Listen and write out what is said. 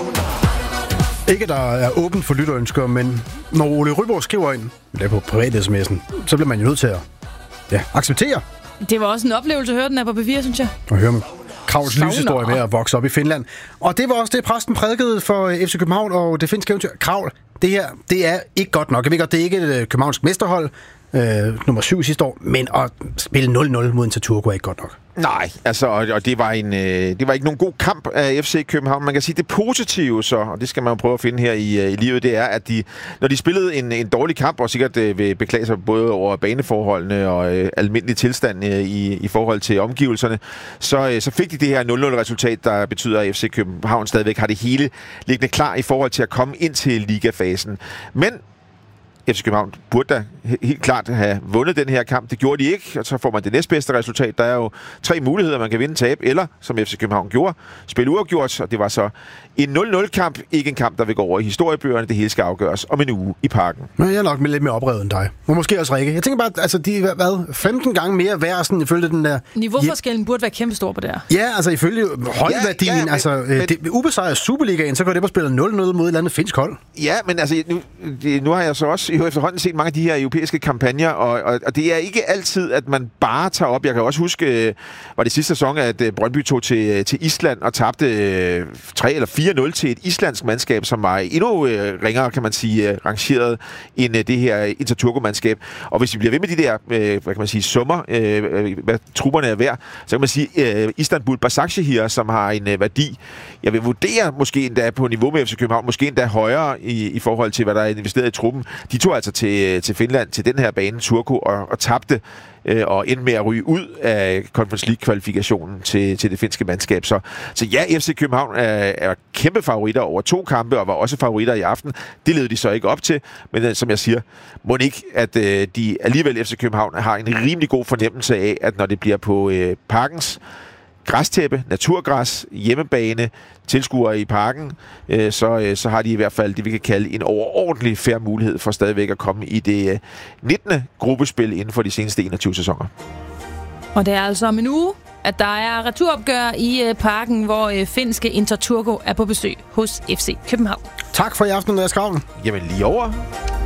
Ikke, der er åbent for lytterønsker, men når Ole Ryborg skriver ind, det er på privat-sms'en, så bliver man jo nødt til at acceptere. Det var også en oplevelse at høre den her på P4, synes jeg. Og høre Kravls livshistorie med at vokse op i Finland. Og det var også det, præsten prædikede for FC København og det finske eventyr. Kravl, det her, det er ikke godt nok. Jeg ved godt, det er ikke et københavnsk mesterhold, nummer 7 sidste år, men at spille 0-0 mod en Turku er ikke godt nok. Nej, altså, og det var ikke nogen god kamp af FC København. Man kan sige, det positive så, og det skal man jo prøve at finde her i livet, det er, at når de spillede en dårlig kamp, og sikkert vil beklage sig både over baneforholdene og almindelig tilstand i forhold til omgivelserne, så fik de det her 0-0-resultat, der betyder, at FC København stadigvæk har det hele liggende klar i forhold til at komme ind til ligafasen. Men FC København burde da helt klart have vundet den her kamp. Det gjorde de ikke, og så får man det næstbedste resultat. Der er jo 3 muligheder, man kan vinde, tabe, eller, som FC København gjorde, spille uafgjort, og det var så en 0-0-kamp, ikke en kamp, der vil gå over i historiebøgerne. Det hele skal afgøres om en uge i Parken. Men jeg er nok lidt mere oprevet end dig. Og måske også Rikke. Jeg tænker bare, altså de er 15 gange mere værd, sådan ifølge den der... Niveauforskellen burde være kæmpestor på det her. Ja, altså ifølge højværdien, det ubesejrede Superligaen, så går det på at spille 0-0 mod et eller andet finsk hold. Ja, men altså, nu har jeg så også efterhånden set mange af de her europæiske kampagner, og det er ikke altid, at man bare tager op. Jeg kan også huske, var det sidste sæson, at Brøndby tog til Island og tabte 3 eller 4-0 til et islandsk mandskab, som var endnu ringere, kan man sige, rangeret end det her Interturko-mandskab. Og hvis vi bliver ved med de der, hvad kan man sige, summer, hvad trupperne er værd, så kan man sige, Istanbul Başakşehir, som har en værdi, jeg vil vurdere måske endda på niveau med FC København, måske endda højere i forhold til, hvad der er investeret i truppen. De tog altså til Finland, til den her bane, Turku, og tabte og endte med at ryge ud af Conference League-kvalifikationen til det finske mandskab. Så ja, FC København er kæmpe favoritter over 2 kampe, og var også favoritter i aften. Det levede de så ikke op til, men som jeg siger, må ikke, at de alligevel FC København har en rimelig god fornemmelse af, at når det bliver på Parkens græstæppe, naturgræs, hjemmebane, tilskuere i Parken, så har de i hvert fald det, vi kan kalde en overordentlig fair mulighed for stadigvæk at komme i det 19. gruppespil inden for de seneste 21 sæsoner. Og det er altså om en uge, at der er returopgør i Parken, hvor finske Interturko er på besøg hos FC København. Tak for i aften, Andreas Kravl. Jamen lige over.